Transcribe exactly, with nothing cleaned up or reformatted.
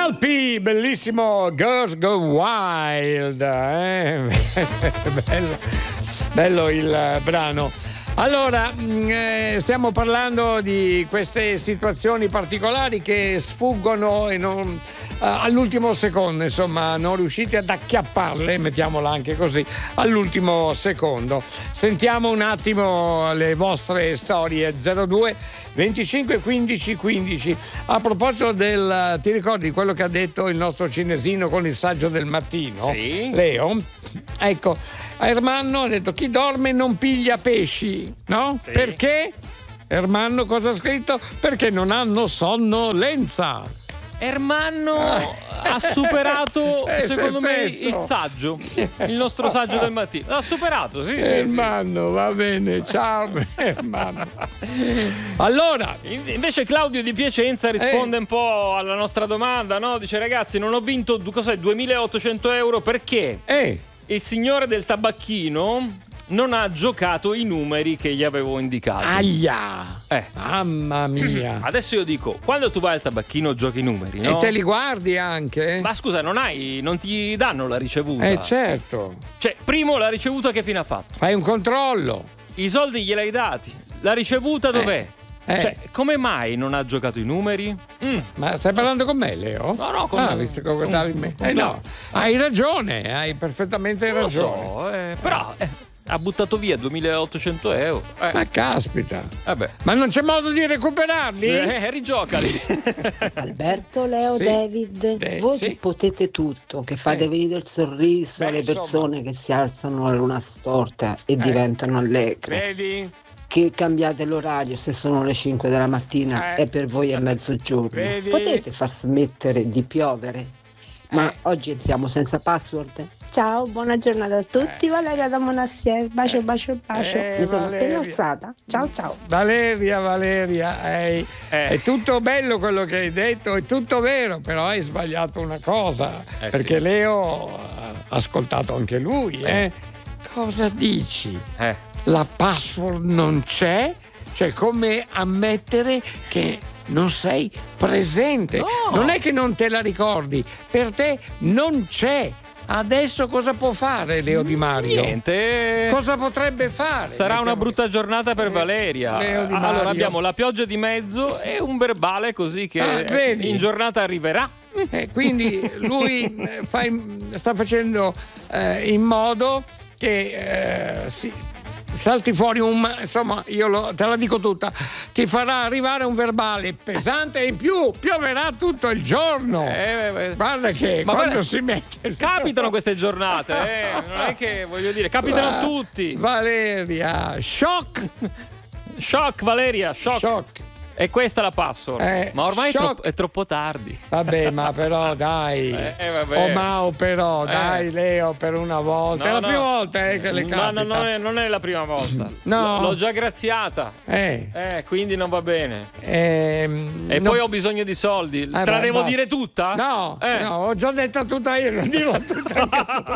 Alpi, bellissimo Girls Go Wild, eh? bello, bello il brano. Allora, eh, stiamo parlando di queste situazioni particolari che sfuggono e non, eh, all'ultimo secondo, insomma, non riuscite ad acchiapparle, mettiamola anche così, all'ultimo secondo. Sentiamo un attimo le vostre storie. Zero due venticinque quindici quindici. A proposito del, ti ricordi quello che ha detto il nostro cinesino con il saggio del mattino? Sì. Leo? Ecco, Ermanno ha detto chi dorme non piglia pesci, no? Sì. Perché? Ermanno cosa ha scritto? Perché non hanno sonnolenza. Ermanno ha superato, Eh, secondo me, stesso. il saggio, il nostro saggio del mattino. L'ha superato, sì, sì, sì. Ermanno, va bene, ciao Ermanno. Allora, In- Invece Claudio di Piacenza risponde Eh. un po' alla nostra domanda, no? Dice ragazzi non ho vinto du- cos'è, duemilaottocento euro perché eh, il signore del tabacchino non ha giocato i numeri che gli avevo indicato. aia, Eh. mamma mia. Adesso io dico, quando tu vai al tabacchino giochi i numeri, no? E te li guardi anche? Ma scusa, non hai, non ti danno la ricevuta? Eh certo, Cioè, primo la ricevuta che fine ha fatto? fai un controllo. I soldi gliel'hai dati. La ricevuta dov'è? Eh. Cioè, come mai non ha giocato i numeri? Mm. Ma stai parlando con me, Leo? No, no, con ah, me. visto che guardavi me. Mm, Eh no. no, hai ragione, hai perfettamente Non lo ragione. so, eh, però eh, ha buttato via duemilaottocento euro. Eh, Ma caspita. vabbè. Ma non c'è modo di recuperarli? Eh, rigiocali. Alberto, Leo, Sì. David, Eh, voi sì. che potete tutto, che fate Eh. venire il sorriso Beh, alle insomma. persone che si alzano alla luna storta e diventano allegre, Vedi? che cambiate l'orario se sono le cinque della mattina Eh. e per voi è mezzogiorno, Vedi? potete far smettere di piovere? Ma Eh. oggi entriamo senza password? Ciao, buona giornata a tutti, Valeria da Monastier, bacio, bacio, bacio, Eh, mi sono Valeria. appena alzata, ciao ciao. Valeria, Valeria, ehi, Eh. è tutto bello quello che hai detto, è tutto vero, però hai sbagliato una cosa, Eh, perché sì. Leo ha ascoltato anche lui, eh? Cosa dici? Eh. La password non c'è? Cioè, come ammettere che non sei presente? No. Non è che non te la ricordi, per te non c'è. Adesso cosa può fare Leo Di Mario? Niente. Cosa potrebbe fare? Sarà una Mettiamo- brutta giornata per Valeria. Leo Di Allora Mario. abbiamo la pioggia di mezzo e un verbale così che Ah, vedi? in giornata arriverà. Eh, quindi lui eh, fa in- sta facendo eh, in modo che eh, si, salti fuori un ma- insomma io lo- te la dico tutta, ti farà arrivare un verbale pesante e in più pioverà tutto il giorno. Eh, eh, Guarda che Ma quando guarda, si mette il- capitano queste giornate, eh. Non è che voglio dire, capitano a tutti. Valeria, shock, Shock, Valeria, shock. shock. E questa la password. Eh, Ma ormai è shock. troppo, è troppo tardi. Vabbè, ma però dai. Eh, eh, vabbè. Oh Mao, però, Eh. dai, Leo, per una volta. No, è la no. prima volta eh, che le No, capita. no, non è, non è la prima volta. No. L- L'ho già graziata. Eh, Eh, quindi non va bene. ehm, E no- poi ho bisogno di soldi. Eh, Te la beh, devo basta. dire tutta? No, Eh. no, ho già detto tutta io, non dirò tutta anche tu.